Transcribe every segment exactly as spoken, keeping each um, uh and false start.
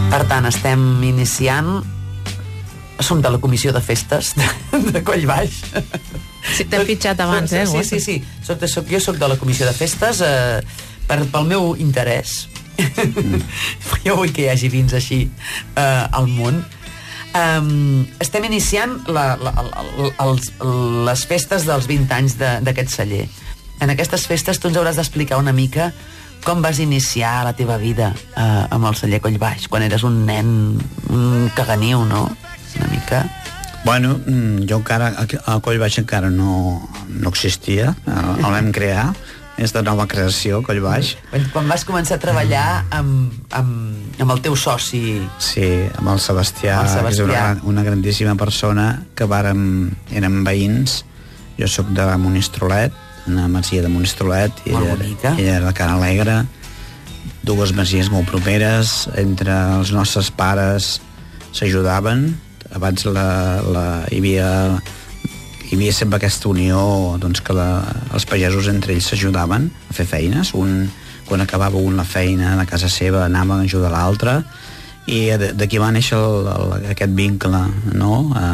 Per tant, estem iniciant... Som de la comissió de festes de, de Collbaix. Sí, t'hem fitxat abans, eh? Sí, sí, sí. Soc de, soc, jo soc de la comissió de festes eh, per, pel meu interès. Mm. Jo vull que hi hagi vins així eh, al món. Um, estem iniciant la, la, la, els, les festes dels vint anys d'aquest celler. En aquestes festes tu ens hauràs d'explicar una mica com vas iniciar la teva vida eh, amb el celler Collbaix, quan eres un nen, un caganiu, no? Una mica... Bueno, jo encara, a Collbaix encara no, no existia, el vam crear, és de nova creació, Collbaix. Quan, quan vas començar a treballar amb, amb, amb el teu soci... Sí, amb el Sebastià, el Sebastià. que és una, una grandíssima persona, que vàrem, érem veïns, jo sóc de Monistrolet, una masia de Monistrolet, i ella, ella era de Can Alegre, dues masies molt properes, entre els nostres pares s'ajudaven. Abans la, la, hi, havia, hi havia sempre aquesta unió, doncs, que la, els pagesos entre ells s'ajudaven a fer feines. Un, quan acabava un la feina de casa seva anava a ajudar l'altre, i d'aquí va néixer el, el, aquest vincle, no?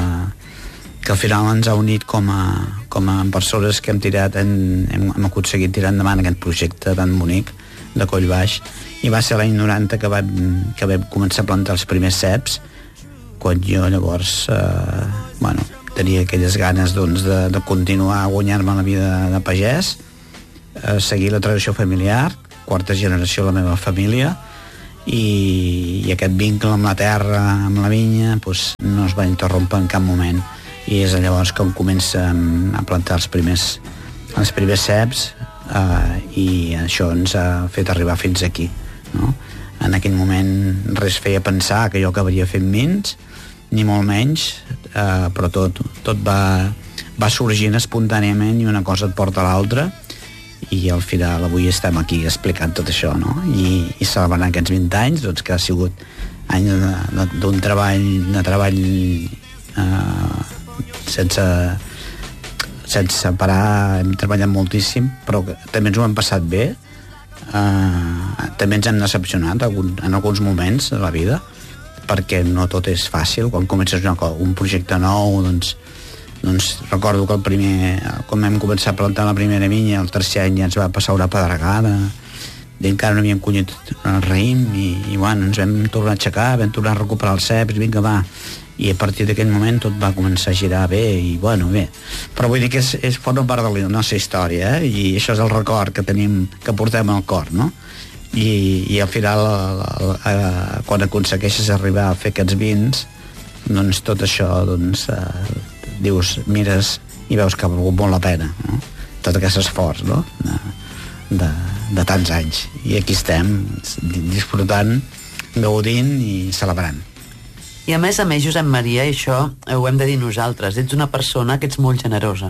Uh, que al final ens ha unit com a, com a persones que hem tirat hem, hem, hem aconseguit tirar endavant aquest projecte tan bonic de Collbaix. I va ser l'any noranta que vam, que vam començar a plantar els primers ceps, quan jo llavors eh, bueno, tenia aquelles ganes, doncs, de, de continuar a guanyar-me la vida de pagès, eh, seguir la tradició familiar, quarta generació de la meva família, i, i aquest vincle amb la terra, amb la vinya, doncs, no es va interrompre en cap moment, i és llavors que comença a plantar els primers, els primers ceps, eh, i això ens ha fet arribar fins aquí, no? En aquell moment res feia pensar que jo acabaria fent vins, ni molt menys, eh, però tot, tot va, va sorgint espontàniament i una cosa et porta a l'altra, i al final avui estem aquí explicant tot això, no? I, i celebrant aquests vint anys, doncs, que ha sigut anys d'un treball, de treball eh, sense, sense parar, hem treballat moltíssim, però també ens ho hem passat bé. Uh, també ens hem decepcionat algun, en alguns moments de la vida, perquè no tot és fàcil. Quan comences una, un projecte nou, doncs, doncs recordo que el primer, quan vam començar a plantar la primera vinya, el tercer any ja ens va passar una pedregada i encara no havíem collit el raïm, i, i bueno, ens vam tornar a aixecar, vam tornar a recuperar els ceps, vinga, va, i a partir d'aquell moment tot va començar a girar bé, i bueno, bé, però vull dir que és, és forma part de la nostra història, eh? I això és el record que tenim, que portem al cor, no? I, i al final a, a, a, quan aconsegueixes arribar a fer aquests vins, doncs tot això, doncs eh, dius, mires i veus que ha valgut molt la pena, no? Tot aquest esforç, no? De, de, de tants anys, i aquí estem disfrutant, gaudint i celebrant. I a més a més, Josep Maria, i això ho hem de dir nosaltres, ets una persona que ets molt generosa.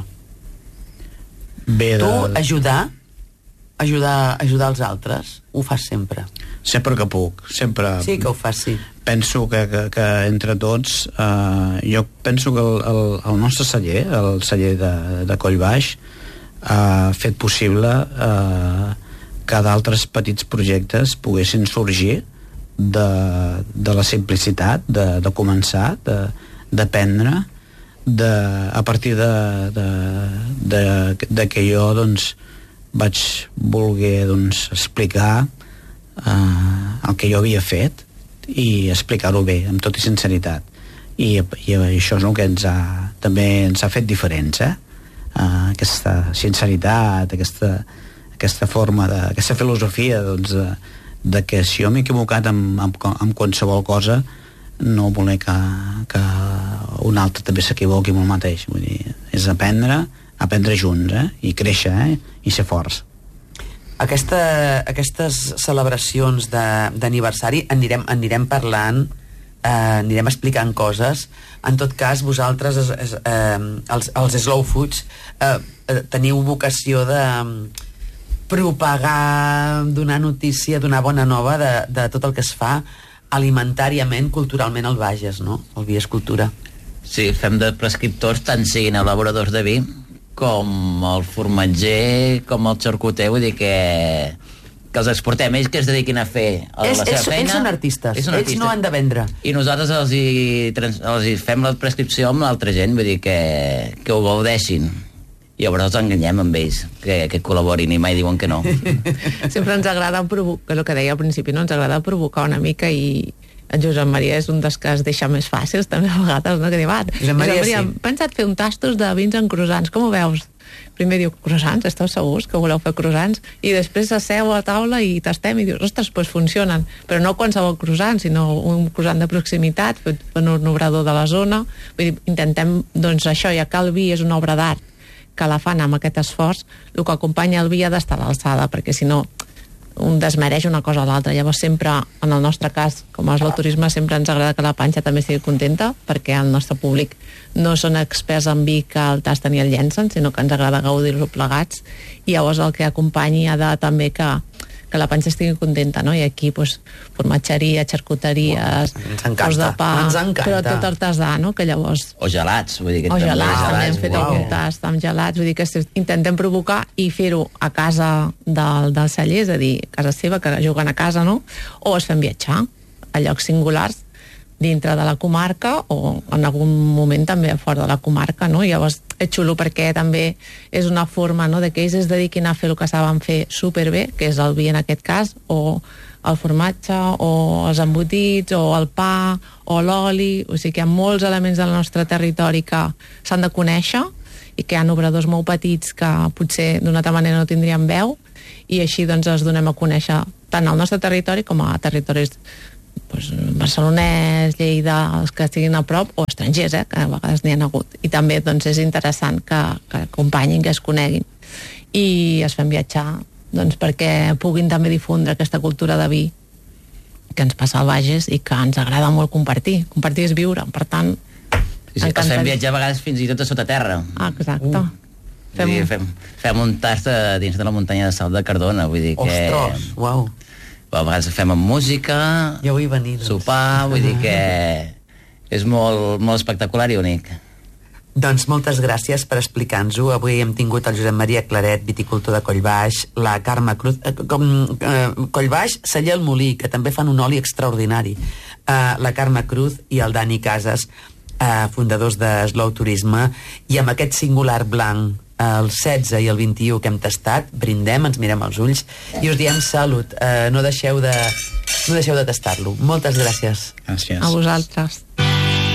Bé de... Tu ajudar, ajudar, ajudar els altres, ho fas sempre. Sempre que puc, sempre... Sí que ho fas, sí. Penso que, que, que entre tots, eh, jo penso que el, el, el nostre celler, el celler de, de Collbaix, ha fet possible eh, que d'altres petits projectes poguessin sorgir de, de la simplicitat, de, de començar, d'aprendre, de, a partir de, de, de, de que jo, doncs, vaig voler, doncs, explicar eh, el que jo havia fet i explicar-ho bé, amb tota sinceritat. I, i això és el que ens ha, també ens ha fet diferents, eh? Uh, aquesta sinceritat, aquesta, aquesta forma, de, aquesta filosofia, doncs, de, de que si jo m'he equivocat amb, amb, amb qualsevol cosa, no voler que, que un altre també s'equivoqui amb el mateix. Vull dir, és aprendre, aprendre junts, eh? I créixer, eh? I ser forts. Aquesta, aquestes celebracions d'aniversari anirem, anirem parlant, eh, anirem explicant coses. En tot cas, vosaltres, es, es, eh, els, els Slow Foods, eh, teniu vocació de propagar, donar notícia, donar bona nova de, de tot el que es fa alimentàriament, culturalment al Bages, no? El vi és cultura. Sí, fem de prescriptors, tant siguin elaboradors de vi com el formatger, com el xarcuter, vull dir que, que els exportem, ells que es dediquin a fer la ells, seva ells, feina. Ells són artistes, ells, ells no han de vendre. I nosaltres els hi, trans, els hi fem la prescripció amb l'altra gent, vull dir que, que ho gaudeixin. I llavors els enganyem amb ells, que, que col·laborin i mai diuen que no. Sempre ens agrada provocar, el que deia al principi, no? Ens agrada provocar una mica i en Josep Maria és un dels que es deixa més fàcils també a vegades, no? Que diu, ah, Josep Maria, Maria sí. Hem pensat fer un tastos de vins en croissants, com ho veus? Primer diu, croissants, esteu segurs que voleu fer croissants? I després s'asseu a la taula i tastem i dius, ostres, doncs funcionen. Però no qualsevol croissant, sinó un croissant de proximitat, fet per un obrador de la zona. Vull dir, intentem, doncs això, ja que el vi és una obra d'art, que la fan amb aquest esforç, el que acompanya el vi ha d'estar a l'alçada, perquè si no un desmereix una cosa a l'altra. Llavors sempre, en el nostre cas, com és el turisme, sempre ens agrada que la panxa també estigui contenta, perquè el nostre públic no són experts en vi que el tasten i el llencen, sinó que ens agrada gaudir-lo plegats, i llavors el que acompanyi ha de també que, que la panxa estigui contenta, no? I aquí, doncs, formatgeria, xarcuteries, cos de pa, ens encanta. però tot artesà, no? Que llavors... O gelats, vull dir que o també gelats, gelats, també hem fet wow. algun tast amb gelats, vull dir que intentem provocar i fer-ho a casa del, del celler, és a dir, a casa seva, que juguen a casa, no? O es fem viatjar a llocs singulars dintre de la comarca o en algun moment també a fora de la comarca, no? I llavors és xulo perquè també és una forma, no?, de que ells es dediquin a fer el que saben fer superbé, que és el vi en aquest cas, o el formatge, o els embotits, o el pa, o l'oli. O sigui que hi ha molts elements del nostre territori que s'han de conèixer i que hi ha obradors molt petits que potser d'una altra manera no tindrien veu, i així doncs els donem a conèixer tant al nostre territori com a territoris pues, barcelonès, Lleida, els que estiguin a prop, o estrangers, eh, que a vegades n'hi ha hagut. I també doncs, és interessant que, que acompanyin, que es coneguin. I es fem viatjar doncs, perquè puguin també difondre aquesta cultura de vi que ens passa al Bages i que ens agrada molt compartir. Compartir és viure, per tant... Sí, sí, els fem viatjar a vegades fins i tot a sota terra. Ah, exacte. Uh. Fem... Dir, fem, fem un tast a, dins de la muntanya de Salt de Cardona, vull dir que... Ostres, uau. A vegades fem amb música, ja vull venir, doncs. Sopar, vull dir que és molt, molt espectacular i únic. Doncs moltes gràcies per explicar-nos-ho. Avui hem tingut el Josep Maria Claret, viticultor de Collbaix, la Carme Cruz, eh, com, eh, Collbaix, celler el Molí, que també fan un oli extraordinari, eh, la Carme Cruz i el Dani Casas, eh, fundadors de Slow Turisme, i amb aquest singular blanc, el setze i el vint-i-u que hem tastat, brindem, ens mirem als ulls i us diem salut. Eh, no deixeu de, no deixeu de tastar-lo. Moltes gràcies. Gràcies. A vosaltres.